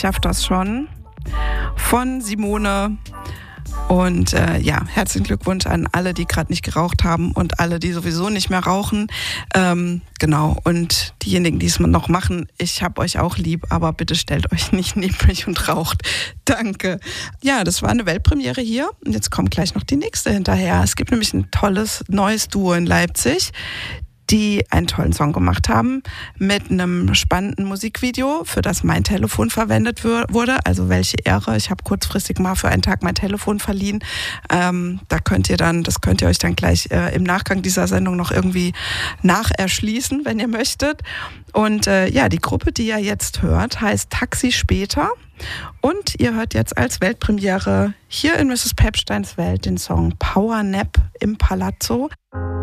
schaff das schon von Simone. Und herzlichen Glückwunsch an alle, die gerade nicht geraucht haben und alle, die sowieso nicht mehr rauchen. Genau, und diejenigen, die es noch machen, ich hab euch auch lieb, aber bitte stellt euch nicht neben mich und raucht. Danke. Ja, das war eine Weltpremiere hier und jetzt kommt gleich noch die nächste hinterher. Es gibt nämlich ein tolles neues Duo in Leipzig, die einen tollen Song gemacht haben mit einem spannenden Musikvideo, für das mein Telefon verwendet wurde. Also welche Ehre. Ich habe kurzfristig mal für einen Tag mein Telefon verliehen. Das könnt ihr euch dann gleich im Nachgang dieser Sendung noch irgendwie nacherschließen, wenn ihr möchtet. Und die Gruppe, die ihr jetzt hört, heißt Taxi später. Und ihr hört jetzt als Weltpremiere hier in Mrs. Pepsteins Welt den Song Power Nap im Palazzo.